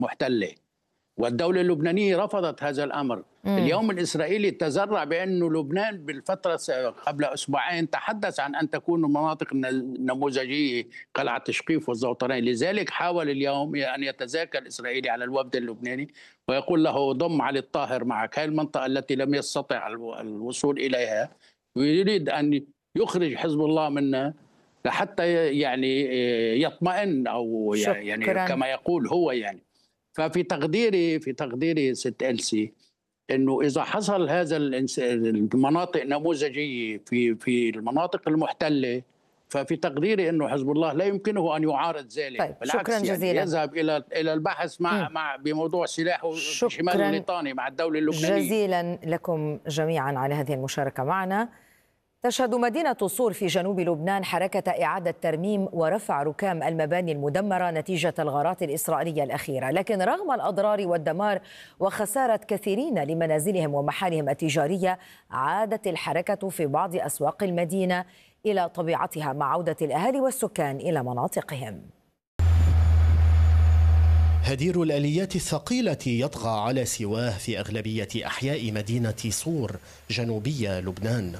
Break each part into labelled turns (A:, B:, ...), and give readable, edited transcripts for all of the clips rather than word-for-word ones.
A: محتلة، والدولة اللبنانية رفضت هذا الأمر. اليوم الإسرائيلي تزرع بأن لبنان بالفترة قبل أسبوعين تحدث عن أن تكون المناطق النموذجية قلعة تشقيف والزوطرين، لذلك حاول اليوم أن يتزاكى الإسرائيلي على الوفد اللبناني ويقول له ضم علي الطاهر معك، هذه المنطقة التي لم يستطع الوصول إليها، ويريد أن يخرج حزب الله منها لحتى يعني يطمئن أو يعني كما يقول هو يعني. ففي تقديري ست إلسي انه اذا حصل هذا المناطق نموذجيه في المناطق المحتله، ففي تقديري انه حزب الله لا يمكنه ان يعارض ذلك.
B: طيب
A: بالعكس
B: شكرا جزيلا.
A: يعني يذهب الى البحث مع بموضوع سلاحه في شمال الليطاني مع الدوله اللبنانيه.
B: جزيلا لكم جميعا على هذه المشاركه معنا. تشهد مدينة صور في جنوب لبنان حركة إعادة ترميم ورفع ركام المباني المدمرة نتيجة الغارات الإسرائيلية الأخيرة، لكن رغم الأضرار والدمار وخسارة كثيرين لمنازلهم ومحالهم التجارية، عادت الحركة في بعض أسواق المدينة إلى طبيعتها مع عودة الأهالي والسكان إلى مناطقهم.
C: هدير الآليات الثقيلة يطغى على سواه في أغلبية أحياء مدينة صور جنوبي لبنان.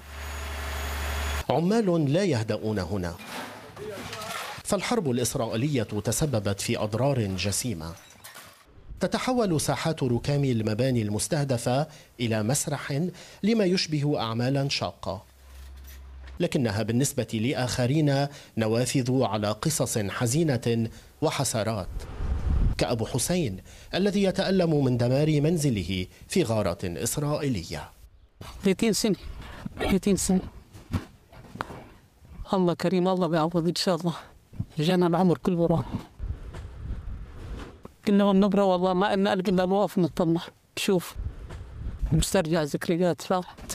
C: عمال لا يهدؤون هنا، فالحرب الإسرائيلية تسببت في أضرار جسيمة. تتحول ساحات ركام المباني المستهدفة إلى مسرح لما يشبه أعمالا شاقة، لكنها بالنسبة لآخرين نوافذ على قصص حزينة وحسرات، كأبو حسين الذي يتألم من دمار منزله في غارة إسرائيلية.
D: 30 سنة الله كريم، الله بيعوض إن شاء الله. جانا العمر كله راح، كنا نبرة والله ما إن قلب إلا نوقف نطلع نشوف نسترجع ذكريات فقط.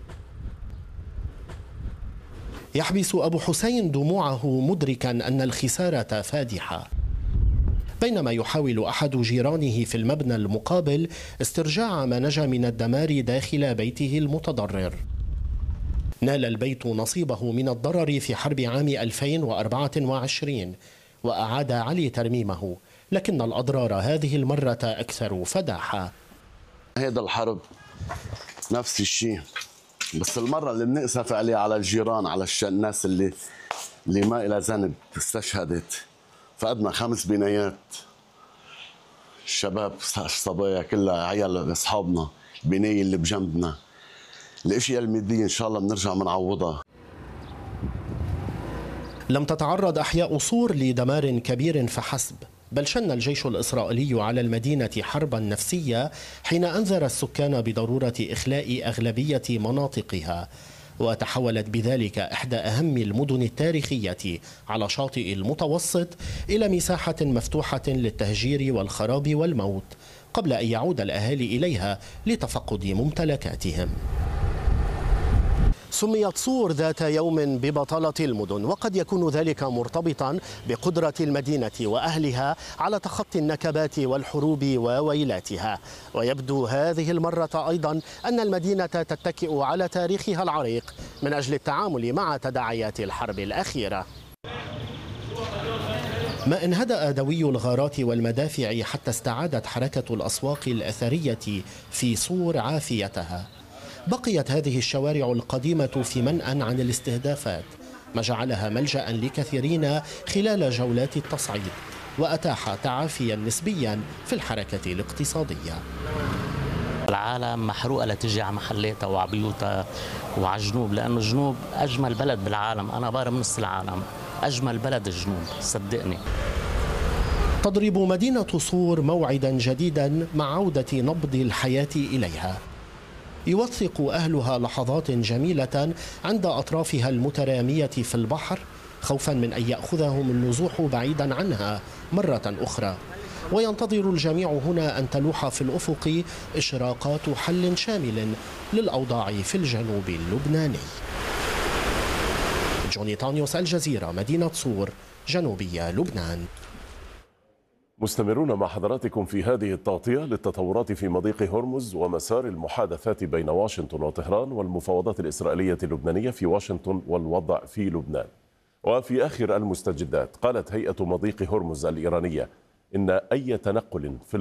C: يحبس أبو حسين دموعه مدركا أن الخسارة فادحة، بينما يحاول أحد جيرانه في المبنى المقابل استرجاع ما نجا من الدمار داخل بيته المتضرر. نال البيت نصيبه من الضرر في حرب عام 2024 وأعاد علي ترميمه، لكن الأضرار هذه المرة أكثر فداحة.
E: هذا الحرب نفس الشيء، بس المرة اللي بنأسف عليها على الجيران، على الناس اللي ما إلى ذنب استشهدت. فقدنا 5 بنايات، الشباب الصبايا كلها عيال أصحابنا، البناية اللي بجنبنا، الاشياء المادية ان شاء الله بنرجع بنعوضها.
C: لم تتعرض احياء صور لدمار كبير فحسب، بل شن الجيش الاسرائيلي على المدينة حربا نفسية حين انذر السكان بضرورة اخلاء اغلبية مناطقها، وتحولت بذلك احدى اهم المدن التاريخية على شاطئ المتوسط الى مساحة مفتوحة للتهجير والخراب والموت، قبل ان يعود الاهالي اليها لتفقد ممتلكاتهم. سميت صور ذات يوم ببطلة المدن، وقد يكون ذلك مرتبطا بقدرة المدينة وأهلها على تخطي النكبات والحروب وويلاتها. ويبدو هذه المرة أيضا أن المدينة تتكئ على تاريخها العريق من أجل التعامل مع تداعيات الحرب الأخيرة. ما إن هدأ دوي الغارات والمدافع حتى استعادت حركة الأسواق الأثرية في صور عافيتها، بقيت هذه الشوارع القديمة في منأى عن الاستهدافات، ما جعلها ملجأ لكثيرين خلال جولات التصعيد، وأتاح تعافيا نسبيا في الحركة الاقتصادية.
F: العالم محروقة لتجي على محلاتها وعلى بيوتها وعلى الجنوب، لأنه الجنوب أجمل بلد بالعالم. أنا بارة من نص العالم، أجمل بلد الجنوب صدقني.
C: تضرب مدينة صور موعدا جديدا مع عودة نبض الحياة إليها. يوثق أهلها لحظات جميلة عند أطرافها المترامية في البحر، خوفا من أن يأخذهم النزوح بعيدا عنها مرة أخرى، وينتظر الجميع هنا أن تلوح في الأفق إشراقات حل شامل للأوضاع في الجنوب اللبناني. جوني تانيوس، الجزيرة، مدينة صور، جنوبي لبنان.
G: مستمرون مع حضراتكم في هذه التغطية للتطورات في مضيق هرمز ومسار المحادثات بين واشنطن وطهران والمفاوضات الإسرائيلية اللبنانية في واشنطن والوضع في لبنان. وفي آخر المستجدات قالت هيئة مضيق هرمز الإيرانية إن أي تنقل في